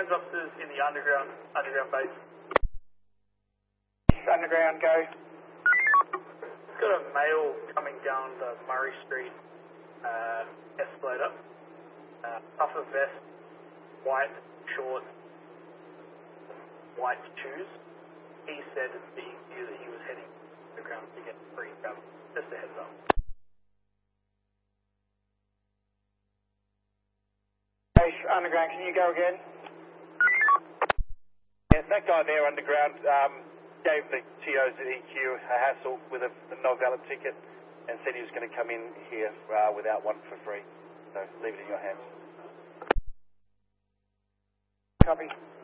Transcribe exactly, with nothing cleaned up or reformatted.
police officers in the underground, underground base. Underground, go. Got a male coming down the Murray Street uh, escalator. Uh, puffer vest, white shorts, white shoes. He said at the view that he was heading to the ground to get free cover. Just a heads up. Hey, underground, can you go again? Yes, that guy there underground um, gave the T Os at E Q a hassle with a, a no-valid ticket and said he was going to come in here uh, without one for free. So leave it in your hands. Copy.